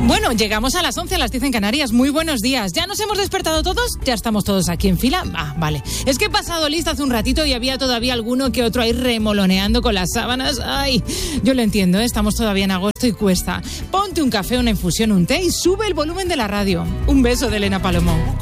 Bueno, llegamos a las 11, a las 10 en Canarias. Muy buenos días. ¿Ya nos hemos despertado todos? ¿Ya estamos todos aquí en fila? Ah, vale. Es que he pasado lista hace un ratito y había todavía alguno que otro ahí remoloneando con las sábanas. Ay, yo lo entiendo, ¿eh? Estamos todavía en agosto y cuesta. Ponte un café, una infusión, un té y sube el volumen de la radio. Un beso de Elena Palomo.